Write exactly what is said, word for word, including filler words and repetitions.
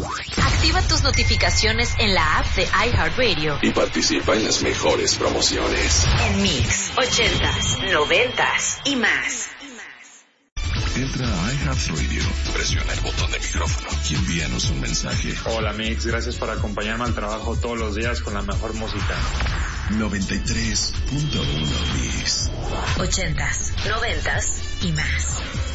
Activa tus notificaciones en la app de iHeartRadio y participa en las mejores promociones. En Mix, ochentas, noventas y más. Entra a iHeartRadio, presiona el botón de micrófono y envíanos un mensaje. Hola Mix, gracias por acompañarme al trabajo todos los días con la mejor música. noventa y tres punto uno Mix. Ochentas, noventas y más.